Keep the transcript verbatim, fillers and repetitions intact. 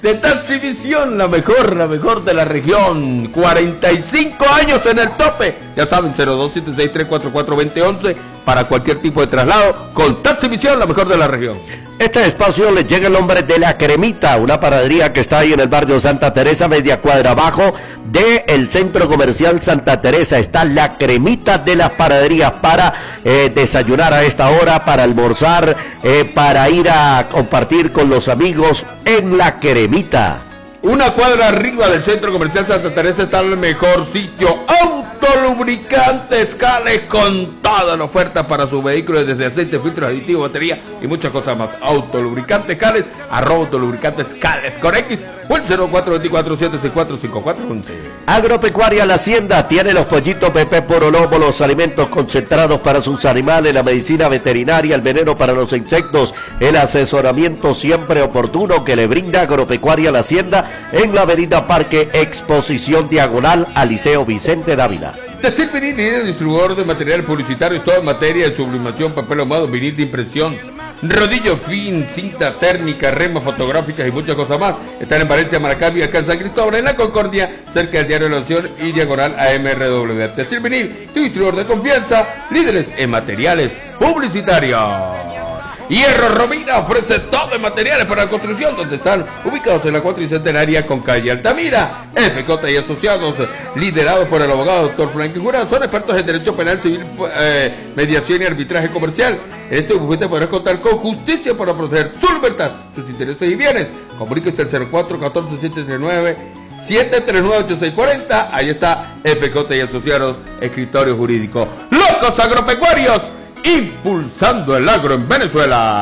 de Taxivisión, la mejor, la mejor de la región. cuarenta y cinco años en el tope. Ya saben, cero dos siete seis tres cuatro cuatro dos cero uno uno para cualquier tipo de traslado con Taxivisión, la mejor de la región. Este espacio les llega el nombre de La Cremita, una panadería que está ahí en el barrio Santa Teresa, media cuadra abajo del Centro Comercial Santa Teresa. Está La Cremita de las panaderías para eh, desayunar a esta hora, para almorzar, eh, para ir a compartir con los amigos en La Cremita. Una cuadra arriba del Centro Comercial Santa Teresa está el mejor sitio. Autolubricantes Cales, con toda la oferta para su vehículo, desde aceite, filtros, aditivos, batería y muchas cosas más. Autolubricantes Cales, arroba autolubricantes Cales con X, o el cero cuatro dos cuatro siete seis cuatro cinco cuatro once. Agropecuaria La Hacienda tiene los pollitos Pepe Puro Lobo, los alimentos concentrados para sus animales, la medicina veterinaria, el veneno para los insectos, el asesoramiento siempre oportuno que le brinda Agropecuaria La Hacienda en la avenida Parque Exposición diagonal al Liceo Vicente Dávila. Decir Vinil, líder distribuidor de material publicitario, toda en materia de sublimación, papel ahumado, vinil de impresión, rodillo fin, cinta térmica, remas fotográficas y muchas cosas más. Están en Valencia, Maracaibo, acá en San Cristóbal, en La Concordia, cerca del Diario de la Nación y diagonal a M R W. Decir Vinil, tu distribuidor de confianza, líderes en materiales publicitarios. Hierro Romina ofrece todo en materiales para la construcción, donde están ubicados en la cuatricentenaria con calle Altamira. F J y Asociados, liderados por el abogado doctor Franklin Jurado, son expertos en derecho penal, civil, eh, mediación y arbitraje comercial. En este bufete podrás contar con justicia para proteger su libertad, sus intereses y bienes. Comuníquese al cero cuatro uno cuatro siete tres nueve siete tres nueve ocho seis cuatro cero. Ahí está F J y Asociados, escritorio jurídico. ¡Locos Agropecuarios! Impulsando el agro en Venezuela.